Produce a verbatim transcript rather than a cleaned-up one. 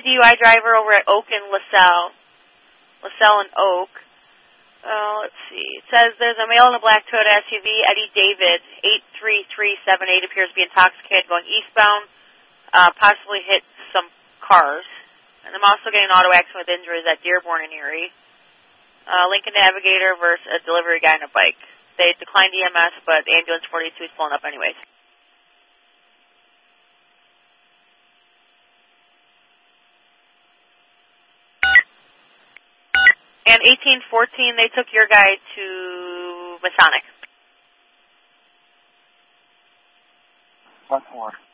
D U I driver over at Oak and LaSalle. LaSalle and Oak. Uh, let's see. It says there's a male in a black Toyota S U V, Eddie David, eight three three seven eight, appears to be intoxicated, going eastbound, uh, possibly hit some cars. And I'm also getting an auto accident with injuries at Dearborn and Erie. Uh, Lincoln Navigator versus a delivery guy on a bike. They declined E M S, but ambulance forty-two is pulling up anyways. And eighteen fourteen, they took your guy to Masonic. What for?